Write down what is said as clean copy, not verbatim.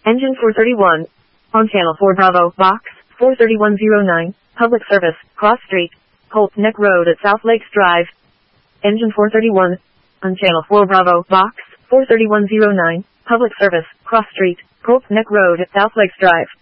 Engine 431. On Channel 4 Bravo, Box 43109. Public service, Cross Street, Colt Neck Road at South Lakes Drive. Engine 431. On Channel 4 Bravo, Box 43109. Public service, Cross Street, Colt Neck Road at South Lakes Drive.